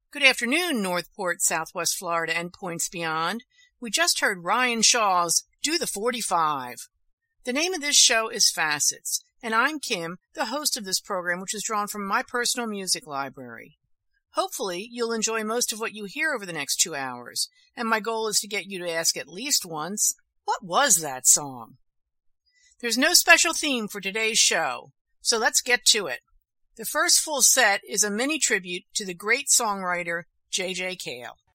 Good afternoon, Northport, Southwest Florida, and points beyond. We just heard Ryan Shaw's Do the 45. The name of this show is Facets, and I'm Kim, the host of this program, which is drawn from my personal music library. Hopefully, you'll enjoy most of what you hear over the next 2 hours, and my goal is to get you to ask at least once, what was that song? There's no special theme for today's show, so let's get to it. The first full set is a mini tribute to the great songwriter J.J. Cale.